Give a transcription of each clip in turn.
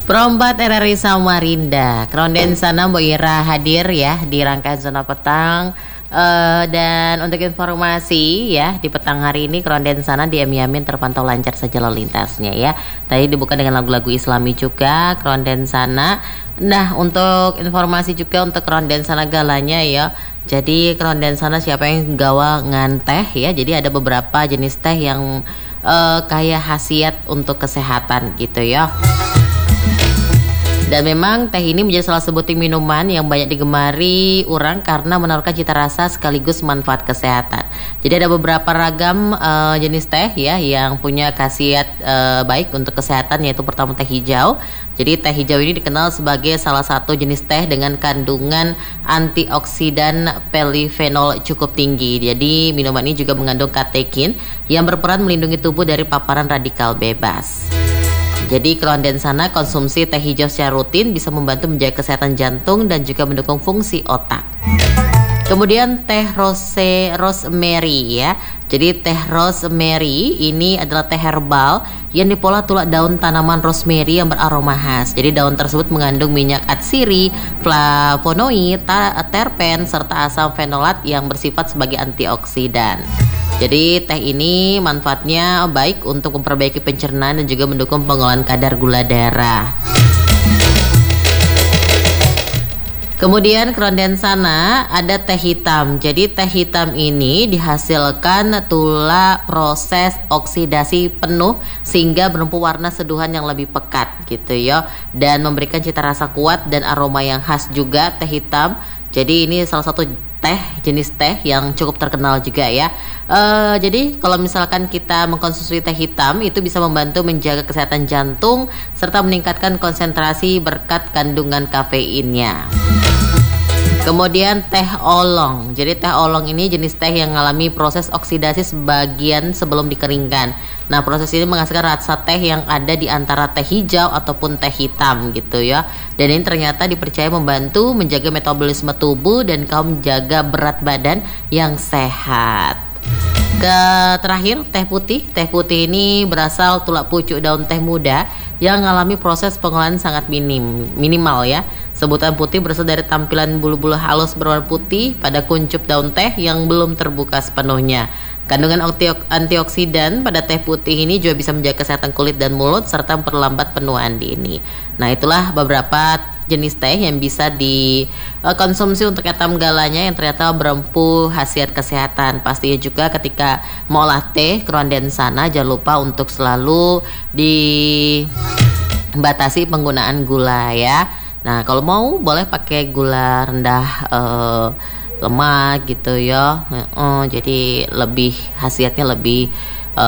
Perombat RRI Samarinda, Kronden sana Mbok Ira hadir ya di rangkaian Zona Petang. Dan untuk informasi ya di petang hari ini Kronden sana di Yamin terpantau lancar saja lalu lintasnya ya. Tadi dibuka dengan lagu-lagu Islami juga Kronden sana. Nah untuk informasi juga untuk Kronden sana galanya ya. Jadi Kronden sana siapa yang gawa nganteh ya. Jadi ada beberapa jenis teh yang kaya khasiat untuk kesehatan gitu ya. Dan memang teh ini menjadi salah sebuting minuman yang banyak digemari orang karena menawarkan cita rasa sekaligus manfaat kesehatan. Jadi ada beberapa ragam jenis teh ya yang punya khasiat baik untuk kesehatan, yaitu pertama teh hijau. Jadi teh hijau ini dikenal sebagai salah satu jenis teh dengan kandungan antioksidan polyphenol cukup tinggi. Jadi minuman ini juga mengandung katekin yang berperan melindungi tubuh dari paparan radikal bebas. Jadi Kronden sana konsumsi teh hijau secara rutin bisa membantu menjaga kesehatan jantung dan juga mendukung fungsi otak. Kemudian teh rosemary ya. Jadi teh rosemary ini adalah teh herbal yang dipola tulak daun tanaman rosemary yang beraroma khas. Jadi daun tersebut mengandung minyak atsiri, flavonoid, terpen serta asam fenolat yang bersifat sebagai antioksidan. Jadi teh ini manfaatnya baik untuk memperbaiki pencernaan dan juga mendukung pengolahan kadar gula darah. Kemudian Kronden sana ada teh hitam. Jadi teh hitam ini dihasilkan tula proses oksidasi penuh sehingga berempu warna seduhan yang lebih pekat gitu ya. Dan memberikan cita rasa kuat dan aroma yang khas juga teh hitam. Jadi ini salah satu jenis teh yang cukup terkenal juga ya. Jadi kalau misalkan kita mengkonsumsi teh hitam itu bisa membantu menjaga kesehatan jantung serta meningkatkan konsentrasi berkat kandungan kafeinnya. Kemudian teh oolong. Jadi teh oolong ini jenis teh yang mengalami proses oksidasi sebagian sebelum dikeringkan. Nah proses ini menghasilkan rasa teh yang ada di antara teh hijau ataupun teh hitam gitu ya. Dan ini ternyata dipercaya membantu menjaga metabolisme tubuh dan kaum menjaga berat badan yang sehat. Terakhir teh putih. Teh putih ini berasal tulak pucuk daun teh muda yang mengalami proses pengolahan sangat minimal ya. Sebutan putih berasal dari tampilan bulu-bulu halus berwarna putih pada kuncup daun teh yang belum terbuka sepenuhnya. Kandungan antioksidan pada teh putih ini juga bisa menjaga kesehatan kulit dan mulut serta memperlambat penuaan dini. Nah itulah beberapa jenis teh yang bisa dikonsumsi untuk etam galanya yang ternyata berempu khasiat kesehatan. Pastinya juga ketika mengolah teh Kronden sana jangan lupa untuk selalu dibatasi penggunaan gula ya. Nah kalau mau boleh pakai gula rendah lemak gitu ya. Jadi lebih khasiatnya lebih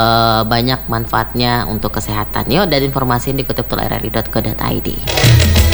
banyak manfaatnya untuk kesehatan. Yuk, dan informasi ini dikutip dari rri.co.id.